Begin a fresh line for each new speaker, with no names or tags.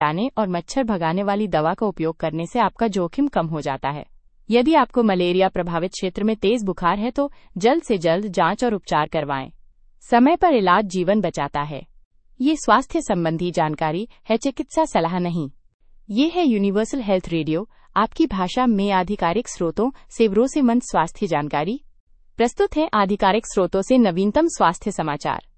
हटाने और मच्छर भगाने वाली दवा का उपयोग करने से आपका जोखिम कम हो जाता है। यदि आपको मलेरिया प्रभावित क्षेत्र में तेज बुखार है तो जल्द से जल्द जांच और उपचार करवाएं। समय पर इलाज जीवन बचाता है। ये स्वास्थ्य संबंधी जानकारी है, चिकित्सा सलाह नहीं। ये है यूनिवर्सल हेल्थ रेडियो, आपकी भाषा में आधिकारिक स्रोतों से भरोसेमंद स्वास्थ्य जानकारी। प्रस्तुत है आधिकारिक स्रोतों से नवीनतम स्वास्थ्य समाचार।